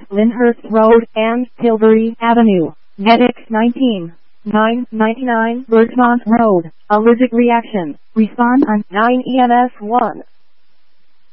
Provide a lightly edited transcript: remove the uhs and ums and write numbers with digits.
Lyndhurst Road and Tilbury Avenue. Medic 19. 999 Birchmont Road. Allergic reaction. Respond on 9 EMS 1.